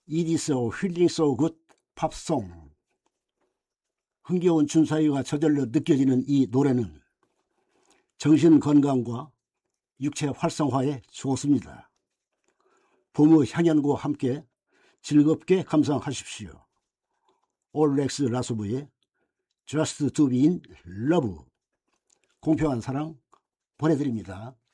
It is a feeling so good 팝송. 흥겨운 춤사위가 저절로 느껴지는 이 노래는 정신 건강과 육체 활성화에 좋습니다. 봄의 향연과 함께 즐겁게 감상하십시오. 올렉스 라소브의 Just to be in love. 공평한 사랑 보내드립니다.